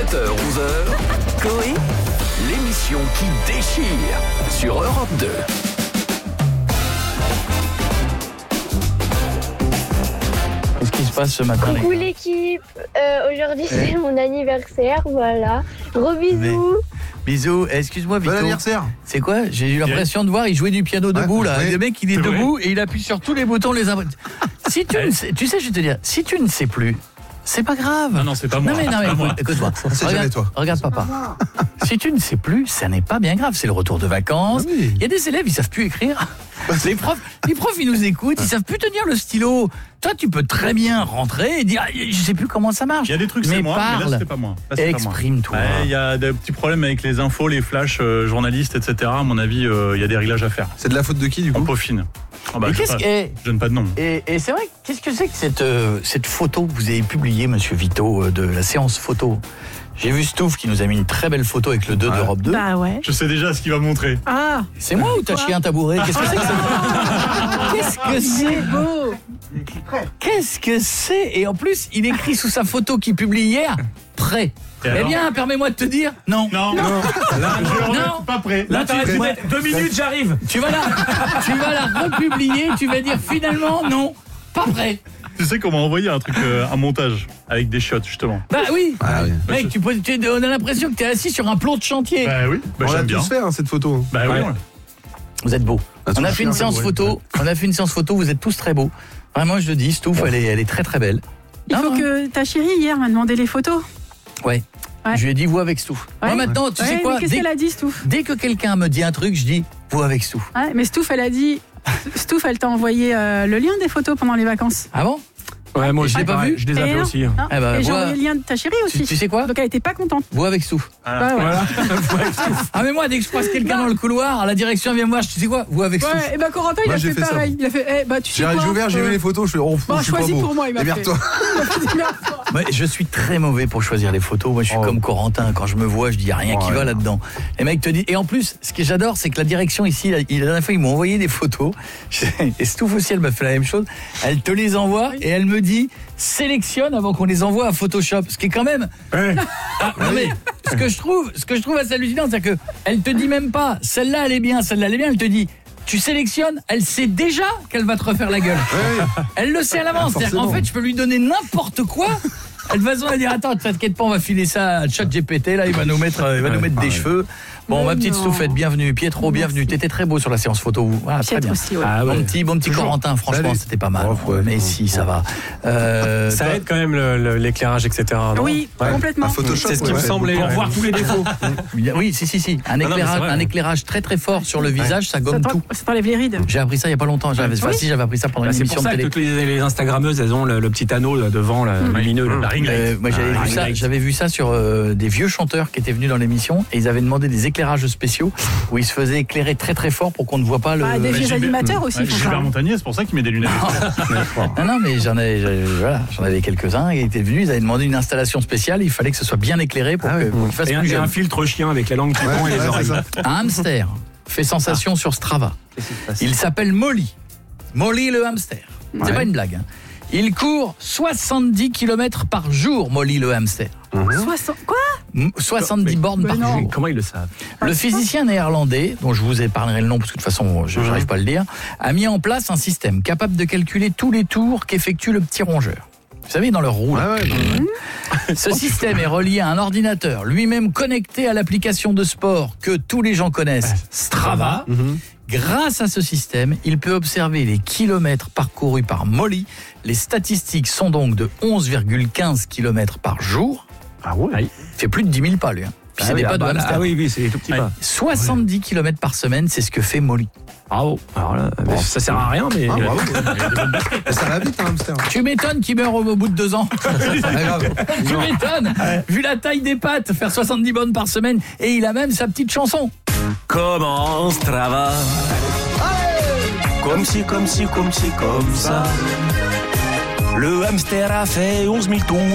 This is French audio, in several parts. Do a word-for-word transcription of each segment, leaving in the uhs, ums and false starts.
sept heures onze heures, Coé, l'émission qui déchire sur Europe deux. Qu'est-ce qui se passe ce matin? Coucou l'équipe, euh, aujourd'hui c'est mon anniversaire, voilà. Gros bisous. Mais... Bisous, excuse-moi Vito. Bon anniversaire. C'est quoi? J'ai eu l'impression de voir, il jouait du piano debout là. Ouais. Le mec il est, C'est debout vrai. et il appuie sur tous les boutons les uns. Si tu ne sais, tu sais, je vais te dire, si tu ne sais plus, c'est pas grave. Non, non, c'est pas moi. Non mais, non, mais écoute, écoute-moi. C'est Regarde, jamais toi. regarde papa. Si tu ne sais plus, ça n'est pas bien grave. C'est le retour de vacances. Ah oui. Il y a des élèves, ils savent plus écrire. Les profs, les profs, ils nous écoutent, ils savent plus tenir le stylo. Toi, tu peux très bien rentrer et dire, je sais plus comment ça marche. Il y a des trucs, c'est mais moi, mais parle, là, c'était pas moi. Là, c'est pas moi. exprime-toi. Ouais, il y a des petits problèmes avec les infos, les flashs, euh, journalistes, et cetera. À mon avis, euh, il y a des réglages à faire. C'est de la faute de qui du On coup? peaufine. Ah bah, Et je qu'est-ce sais que, pas. et, Je donne pas de nom. et, et c'est vrai, qu'est-ce que c'est que cette, euh, cette photo que vous avez publiée, monsieur Vito, euh, de la séance photo? J'ai vu Stouff qui nous a mis une très belle photo avec le deux Ouais. d'Europe deux. Bah ouais. Je sais déjà ce qu'il va montrer. Ah, C'est moi ou t'as chié un tabouret? Qu'est-ce que c'est que ça? Qu'est-ce que c'est? beau. Qu'est-ce que c'est? Et en plus, il écrit sous sa photo qu'il publie hier, prêt. Et Eh alors bien, permets-moi de te dire, non. Non, non. Là, je Non. suis pas prêt. Là, Là, tu t'arrêtes vas- de mettre deux minutes, j'arrive. Tu vas la, tu vas la republier, tu vas dire finalement, non, pas prêt. Tu sais qu'on m'a envoyé un truc, euh, un montage avec des shots, justement. Bah oui. Ah oui. Mec, tu, peux- tu- on a l'impression que t'es assis sur un plot de chantier. Bah oui, bah, On l'a j'aime bien. tous fait hein, cette photo. Bah oui. Ouais. Vous êtes beaux. Ah, On a tout fait une chien, séance ouais. photo. On a fait une séance photo. Vous êtes tous très beaux. Vraiment, je le dis, Stouff, elle est, elle est très très belle. Il Non, faut non. que ta chérie hier m'a demandé les photos. Ouais. Ouais. Je lui ai dit vous avec Stouff. Ouais. Moi maintenant, tu Ouais, sais quoi? mais qu'est-ce Dès, qu'elle a dit, Stouff? dès que quelqu'un me dit un truc, je dis vous avec Stouff. Ouais, mais Stouff, elle a dit. Stouff, elle t'a envoyé euh, le lien des photos pendant les vacances. Ah bon? Ouais, moi Et aussi, je l'ai pas pareil, vu. je les ai Et appelés non, aussi. hein. Eh ben, Et j'ai moi- envoyé le lien de ta chérie aussi. Tu, tu sais quoi? Donc elle était pas contente. Vous avec Stouff. Ah, Bah ouais. Voilà. Ah mais moi, dès que je croise quelqu'un dans le couloir, la direction vient me voir. Tu sais quoi? Vous avec Stouff. Ouais, et bah Corentin, il Moi, a j'ai fait, fait ça. pareil. Il a fait, eh, bah tu sais J'ai quoi j'ai ouvert, j'ai euh, vu les photos, je fais oh, Bon, je suis pas choisis beau. pour moi, il m'a fait. Démerde-toi. Ouais, je suis très mauvais pour choisir les photos. Moi, je suis Oh. comme Corentin. Quand je me vois, je dis, il n'y a rien qui Ouais. va là-dedans. Les mecs te disent. Et en plus, ce que j'adore, c'est que la direction ici, la, la dernière fois, ils m'ont envoyé des photos. Et Stouff aussi, elle m'a fait la même chose. Elle te les envoie et elle me dit, sélectionne avant qu'on les envoie à Photoshop. Ce qui est quand même. Ouais. Ah, non, mais ce que je trouve, ce que je trouve assez hallucinant, c'est que elle te dit même pas, celle-là, elle est bien, celle-là, elle est bien. Elle te dit. Tu sélectionnes, elle sait déjà qu'elle va te refaire la gueule. Ouais. Elle le sait à l'avance. Ah, C'est-à-dire, en forcément. fait, je peux lui donner n'importe quoi. Elle va se dire attends, t'inquiète pas, on va filer ça à ChatGPT, là, il va nous mettre, euh, il va nous mettre des cheveux. Bon, Mais ma petite non. Stouffette, bienvenue. Pietro, bienvenue. T'étais très beau sur la séance photo. Voilà, très Piètre bien. aussi, ouais. Ah ouais. Bon petit, bon petit Corentin, franchement, Salut. c'était pas mal. Oh, ouais. Mais si, ça va. Euh, Ça toi- aide quand même le- le- l'éclairage, et cetera. non Oui, Ouais. complètement. Un Photoshop. C'est ce qui ouais. me semblait. Pour Pour voir tous les défauts. Oui, si, si, si. Un non, mais éclairage, c'est vrai, un ouais. éclairage très très fort sur le visage, ça Ça gomme t'en- tout. ça t'enlève les rides. J'ai appris ça il y a pas longtemps. J'avais, enfin, Oui. si, j'avais appris ça pendant Bah, une c'est émission pour ça de télé. que toutes les, les Instagrammeuses, elles ont le, le petit anneau là, devant, là, lumineux. là. La ring light. Euh, moi j'avais Ah, vu ring ça, light. j'avais vu ça sur euh, des vieux chanteurs qui étaient venus dans l'émission et ils avaient demandé des éclairages spéciaux où ils se faisaient éclairer très très fort pour qu'on ne voit pas le. Bah, des vieux Gilbert- animateurs aussi Ouais, font ça. Gilbert Montagnier, c'est pour ça qu'il met des lunettes. Non non mais j'en ai, j'avais- voilà, j'en avais quelques-uns et ils étaient venus, ils avaient demandé une installation spéciale, il fallait que ce soit bien éclairé pour Ah que- ouais. pour qu'il fasse Et un, plus et un jeune. filtre chien avec la langue qui Ouais, pend et les ouais, oreilles. c'est ça. Un hamster fait sensation sur Strava. Il s'appelle Molly. Molly le hamster. C'est Ouais. pas une blague. hein. Il court soixante-dix kilomètres par jour, Molly le hamster. soixante Quoi M- soixante-dix bornes Mais par non. jour. Comment ils le savent? Le physicien néerlandais, dont je vous épargnerai le nom parce que de toute façon je n'arrive pas à le dire, a mis en place un système capable de calculer tous les tours qu'effectue le petit rongeur. Vous savez, dans leur roue. là. Ouais, ouais, ouais. Ce système est relié à un ordinateur, lui-même connecté à l'application de sport que tous les gens connaissent, Strava. Grâce à ce système, il peut observer les kilomètres parcourus par Molly. Les statistiques sont donc de onze virgule quinze kilomètres par jour. Ah ouais. Il fait plus de dix mille pas, lui. hein. Puis c'est Ah des oui, pas ah de bah, hamster. ah oui, oui, c'est des tout petits Ouais. pas. soixante-dix kilomètres par semaine, c'est ce que fait Molly. Bravo. Alors là, ça sert à rien, mais. Ah, bravo. Ça va vite un hamster. Tu m'étonnes qu'il meurt au au bout de deux ans. C'est pas grave. Tu m'étonnes. Vu la taille des pattes, faire soixante-dix bonnes par semaine. Et il a même sa petite chanson. Comment Strava? Comme si, comme si, comme si, comme ça. Le hamster a fait onze mille tours.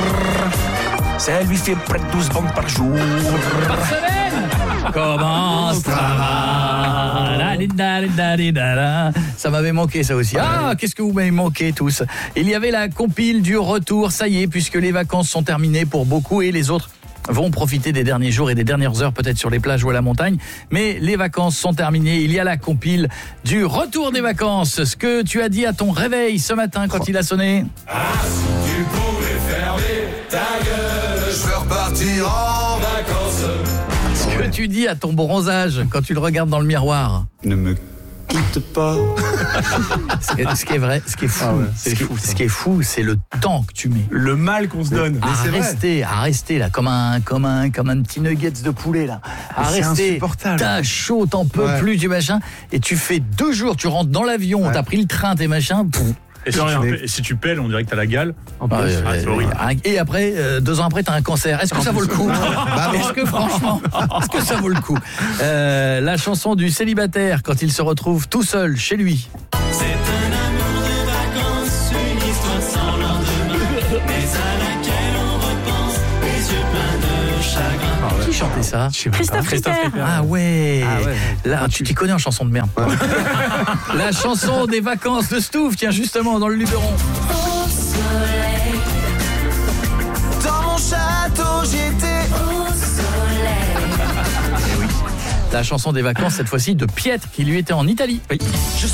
Ça lui fait près de douze bandes par jour. Par semaine. Comment Strava? La di da di da di da da. Ça m'avait manqué ça aussi. Ah, qu'est-ce que vous m'avez manqué tous. Il y avait la compile du retour. Ça y est, puisque les vacances sont terminées pour beaucoup et les autres vont profiter des derniers jours et des dernières heures peut-être sur les plages ou à la montagne. Mais les vacances sont terminées. Il y a la compile du retour des vacances. Ce que tu as dit à ton réveil ce matin quand il a sonné. Ah, si tu pouvais fermer ta gueule, je veux repartir en vacances. Ce que tu dis à ton bronzage quand tu le regardes dans le miroir. Ne me quitte pas. Ce qui est, ce qui est vrai, ce qui est fou, Ah ouais, ce, c'est qui, fou, ça. ce qui est fou, c'est le temps que tu mets. Le mal qu'on se donne. À c'est vrai. rester, à rester là, comme un, comme un, comme un petit nuggets de poulet là. À C'est rester, insupportable. t'as chaud, t'en peux Ouais. plus du machin, et tu fais deux jours, tu rentres dans l'avion, Ouais. t'as pris le train, tes machins. Pff, Et si, tu, Mais- et si tu pelles, on dirait que t'as la gale. En plus. ah, Ah, c'est horrible. Et après, euh, deux ans après, t'as un cancer. Est-ce que ça vaut le coup Est-ce que franchement, est-ce que ça vaut le coup Euh, La chanson du célibataire quand il se retrouve tout seul chez lui. C'est un amour de vacances, une histoire sans lendemain, mais à laquelle on repense, les yeux pleins de chagrin. Qui chantait ça Je sais pas. Christophe Christophe Ripper. Ripper. Ah ouais. Ah ouais. Là, tu t'y connais en chanson de merde. La chanson des vacances de Stouff, tiens justement dans le Luberon. Au soleil, dans mon château, j'étais au soleil. La chanson des vacances cette fois-ci de Pietre qui lui était en Italie. Je